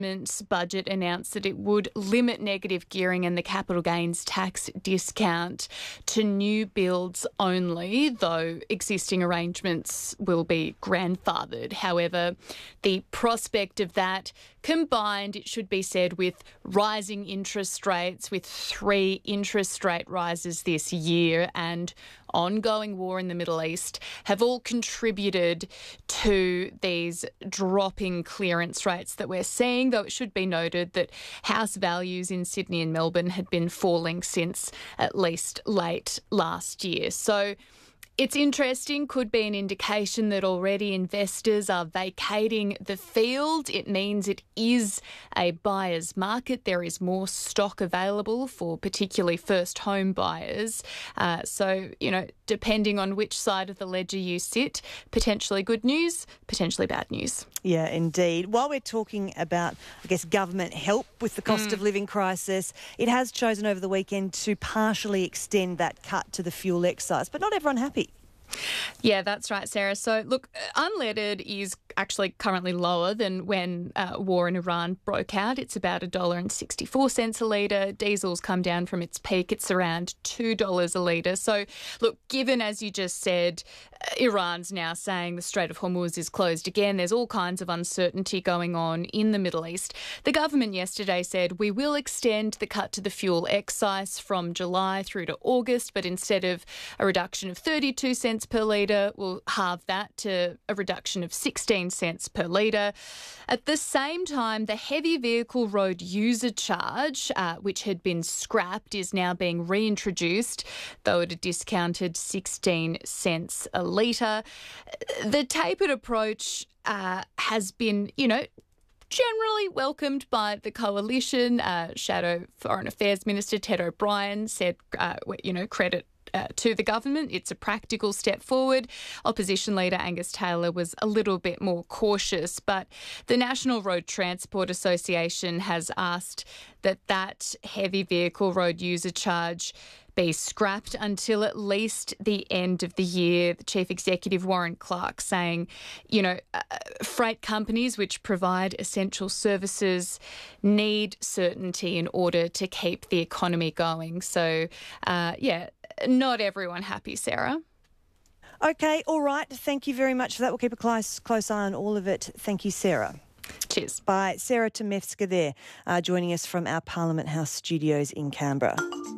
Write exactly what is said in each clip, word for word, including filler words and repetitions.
government's budget announced that it would limit negative gearing and the capital gains tax discount to new builds only, though existing arrangements will be grandfathered. However, the prospect of that combined, it should be said, with rising interest rates, with three interest rate rises this year and ongoing war in the Middle East, have all contributed to these dropping clearance rates that we're seeing, though it should be noted that house values in Sydney and Melbourne had been falling since at least late last year. So it's interesting, could be an indication that already investors are vacating the field. It means it is a buyer's market. There is more stock available for particularly first home buyers. Uh, so, you know, depending on which side of the ledger you sit, potentially good news, potentially bad news. Yeah, indeed. While we're talking about, I guess, government help with the cost Mm. of living crisis, it has chosen over the weekend to partially extend that cut to the fuel excise, but not everyone happy. Yeah, that's right, Sarah. So, look, unleaded is actually currently lower than when uh, war in Iran broke out. It's about one dollar and sixty-four cents a litre. Diesel's come down from its peak. It's around two dollars a litre. So, look, given, as you just said, uh, Iran's now saying the Strait of Hormuz is closed again, there's all kinds of uncertainty going on in the Middle East. The government yesterday said we will extend the cut to the fuel excise from July through to August, but instead of a reduction of thirty-two cents per litre, we'll halve that to a reduction of sixteen cents per litre. At the same time, the heavy vehicle road user charge, uh, which had been scrapped, is now being reintroduced, though at a discounted sixteen cents a litre. The tapered approach uh, has been, you know, generally welcomed by the coalition. Uh, Shadow Foreign Affairs Minister Ted O'Brien said, uh, you know, credit Uh, to the government. It's a practical step forward. Opposition leader Angus Taylor was a little bit more cautious, but the National Road Transport Association has asked that that heavy vehicle road user charge be scrapped until at least the end of the year. The Chief Executive, Warren Clark, saying, you know, uh, freight companies which provide essential services need certainty in order to keep the economy going. So, uh, yeah, not everyone happy, Sarah. Okay, all right. Thank you very much for that. We'll keep a close, close eye on all of it. Thank you, Sarah. Cheers. Bye. Sarah Temefska there, uh, joining us from our Parliament House studios in Canberra.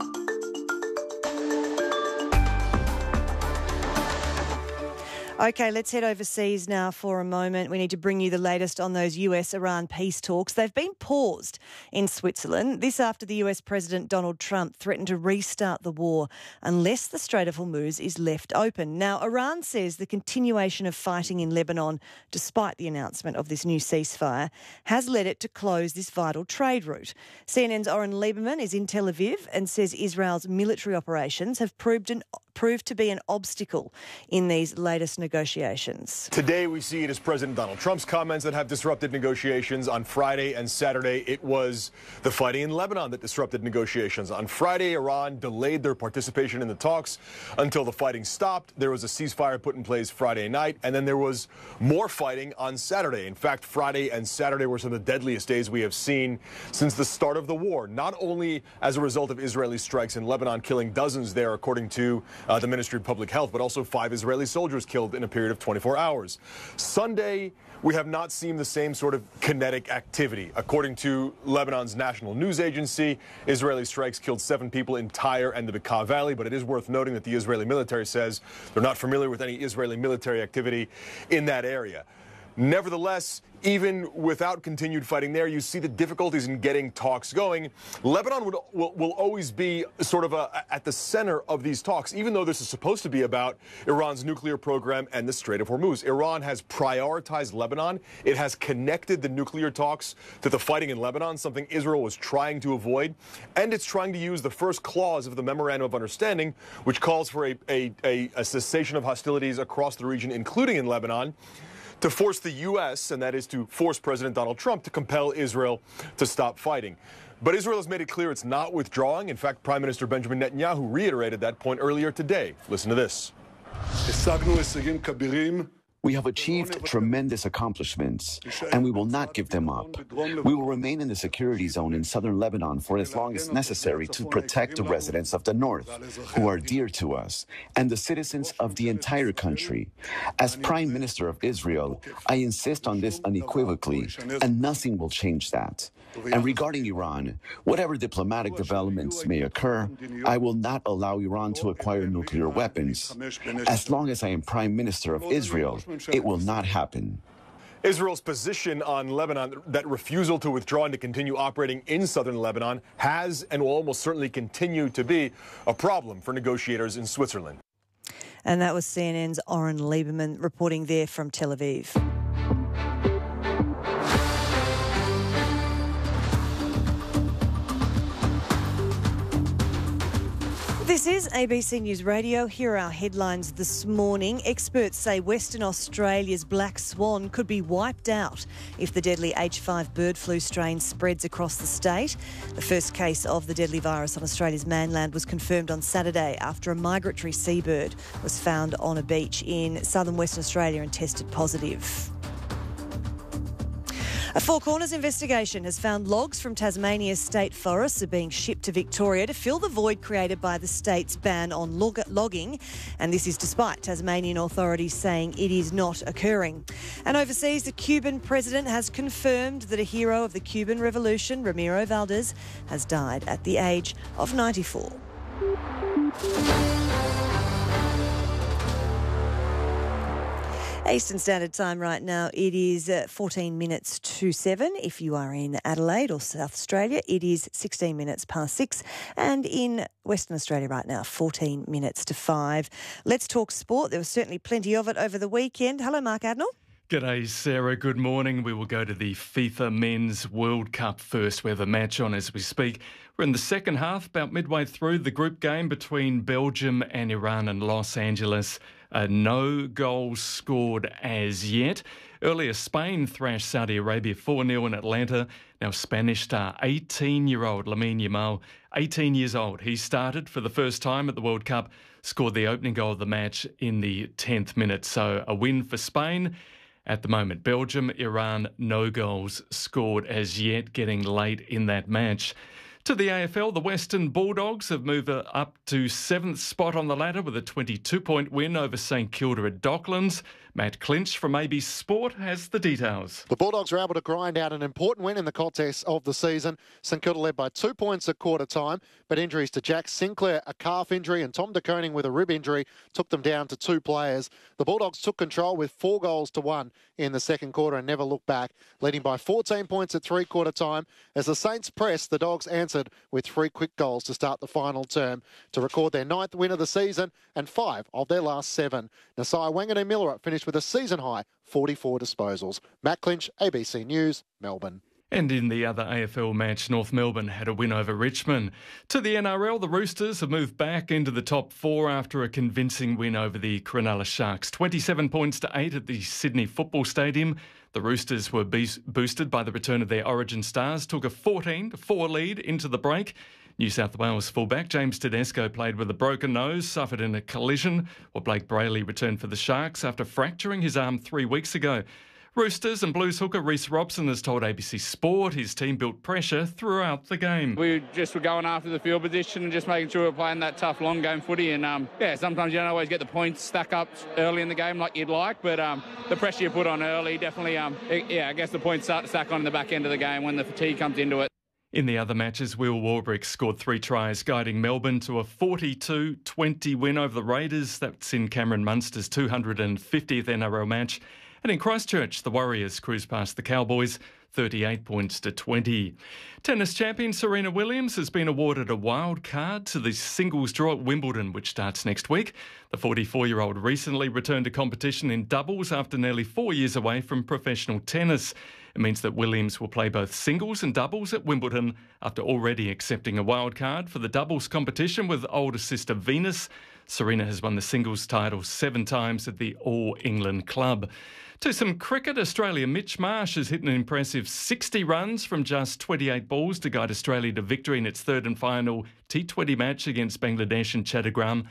Okay, let's head overseas now for a moment. We need to bring you the latest on those U S Iran peace talks. They've been paused in Switzerland. This after the U S President Donald Trump threatened to restart the war unless the Strait of Hormuz is left open. Now, Iran says the continuation of fighting in Lebanon, despite the announcement of this new ceasefire, has led it to close this vital trade route. C N N's Oren Lieberman is in Tel Aviv and says Israel's military operations have proved an proved to be an obstacle in these latest negotiations. Today we see it as President Donald Trump's comments that have disrupted negotiations. On Friday and Saturday, it was the fighting in Lebanon that disrupted negotiations. On Friday, Iran delayed their participation in the talks until the fighting stopped. There was a ceasefire put in place Friday night, and then there was more fighting on Saturday. In fact, Friday and Saturday were some of the deadliest days we have seen since the start of the war, not only as a result of Israeli strikes in Lebanon, killing dozens there, according to Uh, the Ministry of Public Health, but also five Israeli soldiers killed in a period of twenty-four hours. Sunday, we have not seen the same sort of kinetic activity. According to Lebanon's national news agency, Israeli strikes killed seven people in Tyre and the Bekaa Valley, but it is worth noting that the Israeli military says they're not familiar with any Israeli military activity in that area. Nevertheless, even without continued fighting there, you see the difficulties in getting talks going. Lebanon would, will, will always be sort of a, at the center of these talks, even though this is supposed to be about Iran's nuclear program and the Strait of Hormuz. Iran has prioritized Lebanon. It has connected the nuclear talks to the fighting in Lebanon, something Israel was trying to avoid. And it's trying to use the first clause of the Memorandum of Understanding, which calls for a, a, a, a cessation of hostilities across the region, including in Lebanon, to force the U S, and that is to force President Donald Trump to compel Israel to stop fighting. But Israel has made it clear it's not withdrawing. In fact, Prime Minister Benjamin Netanyahu reiterated that point earlier today. Listen to this. השגנו הישגים כבירים We have achieved tremendous accomplishments, and we will not give them up. We will remain in the security zone in southern Lebanon for as long as necessary to protect the residents of the north, who are dear to us, and the citizens of the entire country. As Prime Minister of Israel, I insist on this unequivocally, and nothing will change that. And regarding Iran, whatever diplomatic developments may occur, I will not allow Iran to acquire nuclear weapons. As long as I am Prime Minister of Israel, it will not happen. Israel's position on Lebanon, that refusal to withdraw and to continue operating in southern Lebanon, has and will almost certainly continue to be a problem for negotiators in Switzerland. And that was C N N's Oren Lieberman reporting there from Tel Aviv. This is A B C News Radio. Here are our headlines this morning. Experts say Western Australia's black swan could be wiped out if the deadly H five bird flu strain spreads across the state. The first case of the deadly virus on Australia's mainland was confirmed on Saturday after a migratory seabird was found on a beach in southern Western Australia and tested positive. A Four Corners investigation has found logs from Tasmania's state forests are being shipped to Victoria to fill the void created by the state's ban on log- logging. And this is despite Tasmanian authorities saying it is not occurring. And overseas, the Cuban president has confirmed that a hero of the Cuban Revolution, Ramiro Valdez, has died at the age of ninety-four. Eastern Standard Time right now, it is uh, fourteen minutes to seven. If you are in Adelaide or South Australia, it is sixteen minutes past six. And in Western Australia right now, fourteen minutes to five. Let's talk sport. There was certainly plenty of it over the weekend. Hello, Mark Adnell. G'day, Sarah. Good morning. We will go to the FIFA Men's World Cup first. We have a match on as we speak. We're in the second half, about midway through the group game between Belgium and Iran in Los Angeles. Uh, no goals scored as yet. Earlier, Spain thrashed Saudi Arabia four nil in Atlanta. Now, Spanish star eighteen-year-old Lamine Yamal, eighteen years old. He started for the first time at the World Cup, scored the opening goal of the match in the tenth minute. So a win for Spain. At the moment, Belgium, Iran, no goals scored as yet, getting late in that match. To the A F L, the Western Bulldogs have moved up to seventh spot on the ladder with a twenty-two point win over St Kilda at Docklands. Matt Clinch from A B Sport has the details. The Bulldogs were able to grind out an important win in the contest of the season. St Kilda led by two points at quarter time, but injuries to Jack Sinclair, a calf injury, and Tom de Koning with a rib injury took them down to two players. The Bulldogs took control with four goals to one in the second quarter and never looked back, leading by fourteen points at three-quarter time. As the Saints pressed, the Dogs answered with three quick goals to start the final term to record their ninth win of the season and five of their last seven. Nasai Wanganui-Miller finished with a season-high forty-four disposals. Matt Clinch, A B C News, Melbourne. And in the other A F L match, North Melbourne had a win over Richmond. To the N R L, the Roosters have moved back into the top four after a convincing win over the Cronulla Sharks. twenty-seven points to eight at the Sydney Football Stadium. The Roosters were be- boosted by the return of their Origin stars, took a fourteen to four lead into the break. New South Wales fullback James Tedesco played with a broken nose, suffered in a collision, while Blake Brayley returned for the Sharks after fracturing his arm three weeks ago. Roosters and Blues hooker Reece Robson has told A B C Sport his team built pressure throughout the game. We just were going after the field position and just making sure we're playing that tough long game footy. And um, yeah, sometimes you don't always get the points stack up early in the game like you'd like, but um, the pressure you put on early definitely, um, it, yeah, I guess the points start to stack on in the back end of the game when the fatigue comes into it. In the other matches, Will Warbrick scored three tries, guiding Melbourne to a forty-two twenty win over the Raiders. That's in Cameron Munster's two hundred fiftieth N R L match. And in Christchurch, the Warriors cruised past the Cowboys, thirty-eight points to twenty. Tennis champion Serena Williams has been awarded a wild card to the singles draw at Wimbledon, which starts next week. The forty-four-year-old recently returned to competition in doubles after nearly four years away from professional tennis. It means that Williams will play both singles and doubles at Wimbledon after already accepting a wild card for the doubles competition with older sister Venus. Serena has won the singles title seven times at the All England Club. To some cricket, Australia Mitch Marsh has hit an impressive sixty runs from just twenty-eight balls to guide Australia to victory in its third and final T twenty match against Bangladesh in Chattogram.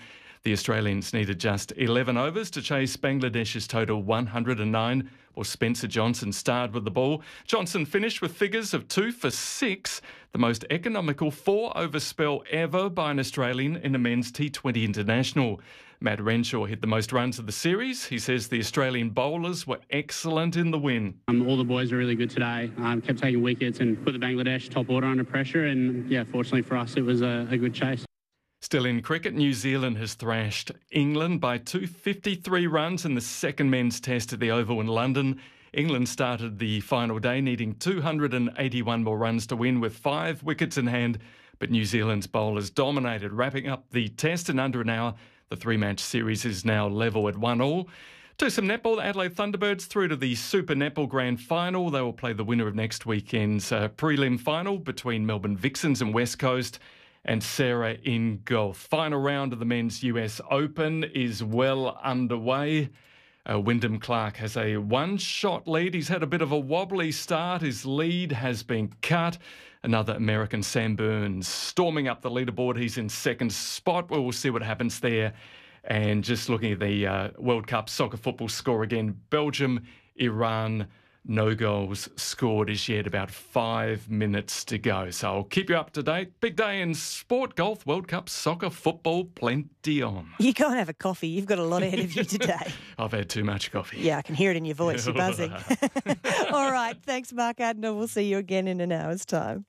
The Australians needed just eleven overs to chase Bangladesh's total one hundred nine, while Spencer Johnson starred with the ball. Johnson finished with figures of two for six, the most economical four-over spell ever by an Australian in a men's T twenty international. Matt Renshaw hit the most runs of the series. He says the Australian bowlers were excellent in the win. Um, all the boys were really good today. Um, kept taking wickets and put the Bangladesh top order under pressure. And yeah, fortunately for us, it was a, a good chase. Still in cricket, New Zealand has thrashed England by two hundred fifty-three runs in the second men's test at the Oval in London. England started the final day needing two hundred eighty-one more runs to win with five wickets in hand, but New Zealand's bowlers dominated, wrapping up the test in under an hour. The three-match series is now level at one all. To some netball, the Adelaide Thunderbirds through to the Super Netball Grand Final. They will play the winner of next weekend's uh, prelim final between Melbourne Vixens and West Coast. And Sarah in golf. Final round of the men's U S Open is well underway. Uh, Wyndham Clark has a one-shot lead. He's had a bit of a wobbly start. His lead has been cut. Another American, Sam Burns, storming up the leaderboard. He's in second spot. Well, we'll see what happens there. And just looking at the uh, World Cup soccer football score again, Belgium, Iran, no goals scored as yet, about five minutes to go. So I'll keep you up to date. Big day in sport, golf, World Cup, soccer, football, plenty on. You go and have a coffee. You've got a lot ahead of you today. I've had too much coffee. Yeah, I can hear it in your voice. You're buzzing. All right. Thanks, Mark Adner. We'll see you again in an hour's time.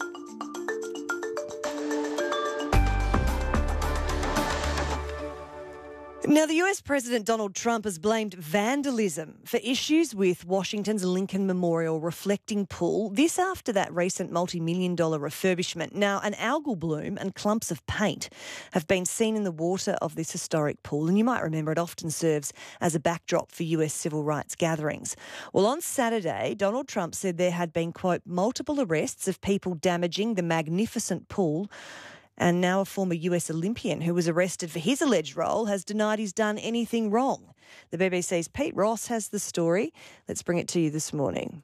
Now, the U S President Donald Trump has blamed vandalism for issues with Washington's Lincoln Memorial reflecting pool. This after that recent multi-million dollar refurbishment. Now, an algal bloom and clumps of paint have been seen in the water of this historic pool. And you might remember it often serves as a backdrop for U S civil rights gatherings. Well, on Saturday, Donald Trump said there had been, quote, multiple arrests of people damaging the magnificent pool. And now a former U S Olympian who was arrested for his alleged role has denied he's done anything wrong. The B B C's Pete Ross has the story. Let's bring it to you this morning.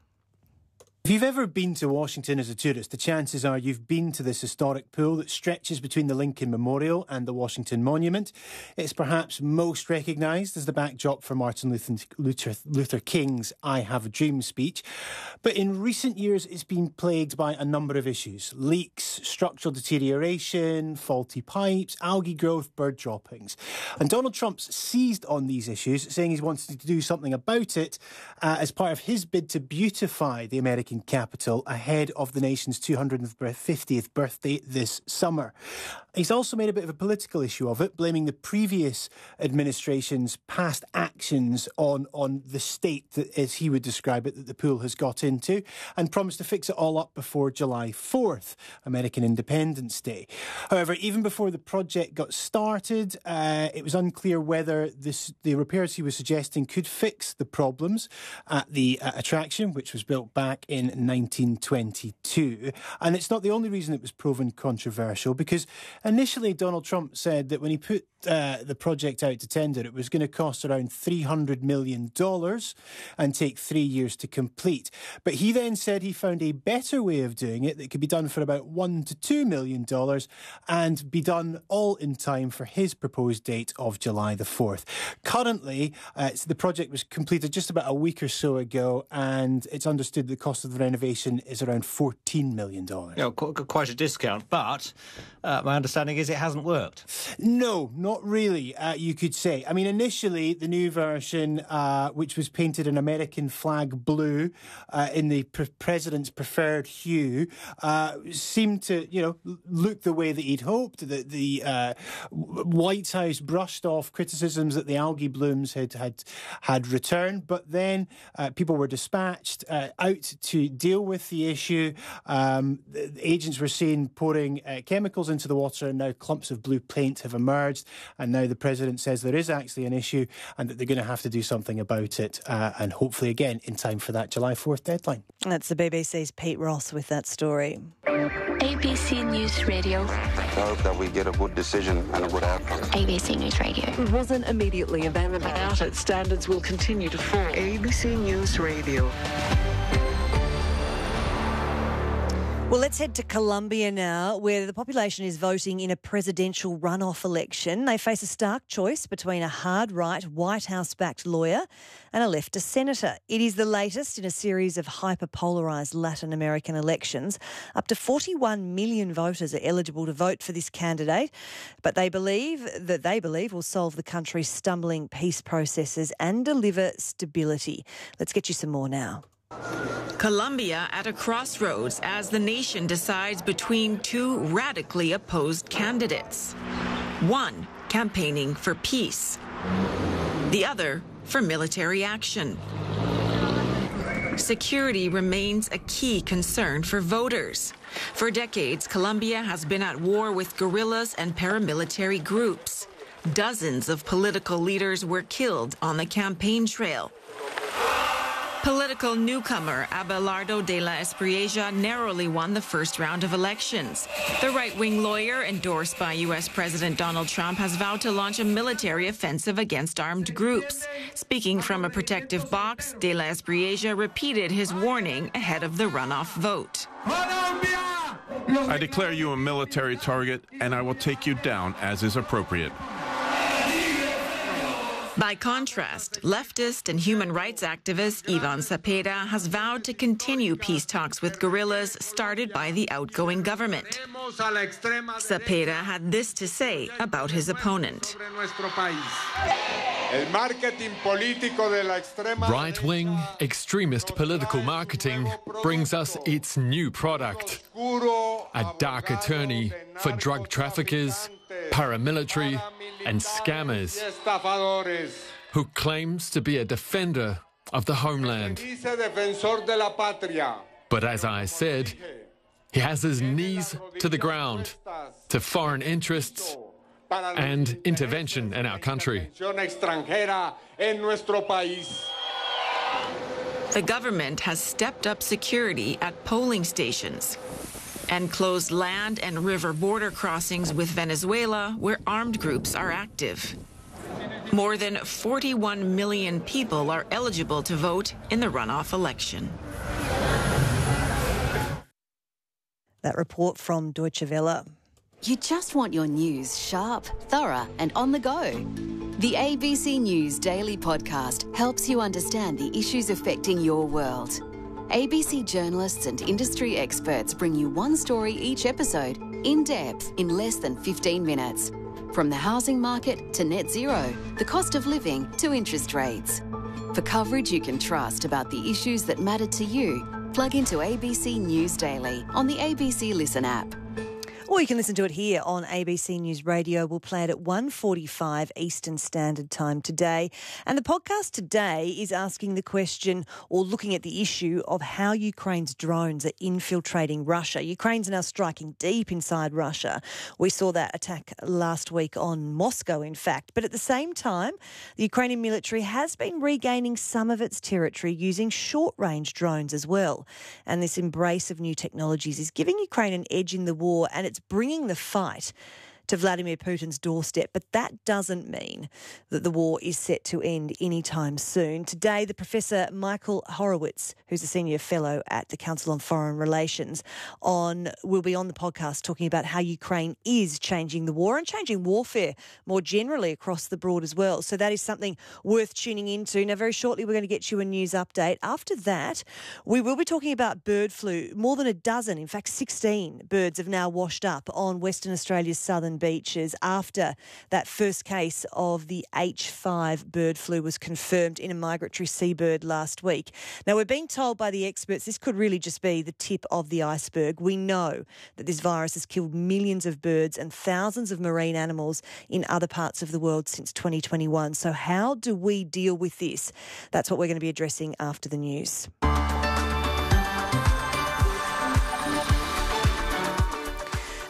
If you've ever been to Washington as a tourist, the chances are you've been to this historic pool that stretches between the Lincoln Memorial and the Washington Monument. It's perhaps most recognised as the backdrop for Martin Luther, Luther, Luther King's I Have a Dream speech. But in recent years, it's been plagued by a number of issues. Leaks, structural deterioration, faulty pipes, algae growth, bird droppings. And Donald Trump's seized on these issues, saying he's wanted to do something about it uh, as part of his bid to beautify the American capital ahead of the nation's two hundred fiftieth birthday this summer. He's also made a bit of a political issue of it, blaming the previous administration's past actions on, on the state, that, as he would describe it, that the pool has got into, and promised to fix it all up before July fourth, American Independence Day. However, even before the project got started, uh, it was unclear whether this, the repairs he was suggesting could fix the problems at the uh, attraction, which was built back in nineteen twenty-two. And it's not the only reason it was proven controversial, because initially Donald Trump said that when he put uh, the project out to tender, it was going to cost around three hundred million dollars and take three years to complete. But he then said he found a better way of doing it that could be done for about one to two million dollars and be done all in time for his proposed date of July the fourth. Currently, uh, the project was completed just about a week or so ago, and it's understood the cost of the renovation is around fourteen million dollars. You know, quite a discount, but uh, my understanding is it hasn't worked. No, not really, uh, you could say. I mean, initially, the new version, uh, which was painted an American flag blue uh, in the pre- president's preferred hue, uh, seemed to, you know, look the way that he'd hoped. The, the uh, White House brushed off criticisms that the algae blooms had had, had returned, but then uh, people were dispatched uh, out to deal with the issue. Um, the agents were seen pouring uh, chemicals into the water, and now clumps of blue paint have emerged. And now the president says there is actually an issue and that they're going to have to do something about it, uh, and hopefully again in time for that July fourth deadline. That's the B B C's Pete Ross with that story. A B C News Radio. I hope that we get a good decision and a good outcome. A B C News Radio. It wasn't immediately available. Out it, standards will continue to fall. A B C News Radio. Well, let's head to Colombia now, where the population is voting in a presidential runoff election. They face a stark choice between a hard-right White House-backed lawyer and a leftist senator. It is the latest in a series of hyper-polarised Latin American elections. Up to forty-one million voters are eligible to vote for this candidate, but they believe that they believe will solve the country's stumbling peace processes and deliver stability. Let's get you some more now. Colombia at a crossroads as the nation decides between two radically opposed candidates. One campaigning for peace, the other for military action. Security remains a key concern for voters. For decades, Colombia has been at war with guerrillas and paramilitary groups. Dozens of political leaders were killed on the campaign trail. Political newcomer Abelardo de la Espriella narrowly won the first round of elections. The right-wing lawyer endorsed by U S President Donald Trump has vowed to launch a military offensive against armed groups. Speaking from a protective box, de la Espriella repeated his warning ahead of the runoff vote. I declare you a military target, and I will take you down as is appropriate. By contrast, leftist and human rights activist Ivan Cepeda has vowed to continue peace talks with guerrillas started by the outgoing government. Cepeda had this to say about his opponent. Right-wing, extremist political marketing brings us its new product, a dark attorney for drug traffickers, paramilitary and scammers, who claims to be a defender of the homeland. But as I said, he has his knees to the ground to foreign interests and intervention in our country. The government has stepped up security at polling stations and closed land and river border crossings with Venezuela, where armed groups are active. More than forty-one million people are eligible to vote in the runoff election. That report from Deutsche Welle. You just want your news sharp, thorough, and on the go. The A B C News Daily Podcast helps you understand the issues affecting your world. A B C journalists and industry experts bring you one story each episode, in depth, in less than fifteen minutes. From the housing market to net zero, the cost of living to interest rates. For coverage you can trust about the issues that matter to you, plug into A B C News Daily on the A B C Listen app. Or you can listen to it here on A B C News Radio. We'll play it at one forty-five Eastern Standard Time today. And the podcast today is asking the question, or looking at the issue, of how Ukraine's drones are infiltrating Russia. Ukraine's now striking deep inside Russia. We saw that attack last week on Moscow, in fact. But at the same time, the Ukrainian military has been regaining some of its territory using short-range drones as well. And this embrace of new technologies is giving Ukraine an edge in the war, and it's bringing the fight to Vladimir Putin's doorstep, but that doesn't mean that the war is set to end anytime soon. Today, the Professor Michael Horowitz, who's a senior fellow at the Council on Foreign Relations, on will be on the podcast talking about how Ukraine is changing the war and changing warfare more generally across the board as well. So that is something worth tuning into. Now, very shortly, we're going to get you a news update. After that, we will be talking about bird flu. More than a dozen, in fact, sixteen birds have now washed up on Western Australia's southern beaches after that first case of the H five bird flu was confirmed in a migratory seabird last week. Now, we're being told by the experts this could really just be the tip of the iceberg. We know that this virus has killed millions of birds and thousands of marine animals in other parts of the world since twenty twenty-one. So how do we deal with this? That's what we're going to be addressing after the news. A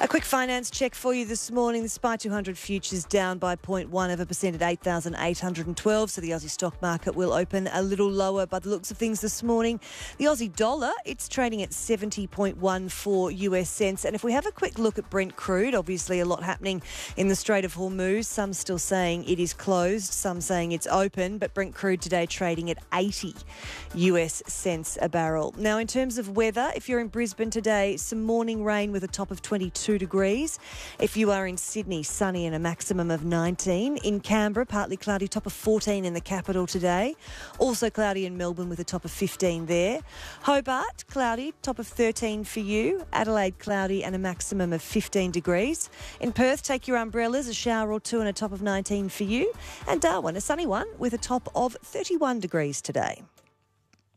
quick finance check for you this morning. The S P Y two hundred futures down by zero point one of a percent at eight thousand eight hundred twelve, so the Aussie stock market will open a little lower by the looks of things this morning. The Aussie dollar, it's trading at seventy point one four U S cents. And if we have a quick look at Brent crude, obviously a lot happening in the Strait of Hormuz. Some still saying it is closed, some saying it's open, but Brent crude today trading at eighty U S cents a barrel. Now, in terms of weather, if you're in Brisbane today, some morning rain with a top of twenty-two degrees. If you are in Sydney, sunny and a maximum of nineteen. In Canberra, partly cloudy, top of fourteen in the capital today. Also cloudy in Melbourne with a top of fifteen there. Hobart, cloudy, top of thirteen for you. Adelaide, cloudy and a maximum of fifteen degrees. In Perth, take your umbrellas, a shower or two and a top of nineteen for you. And Darwin, a sunny one with a top of thirty-one degrees today.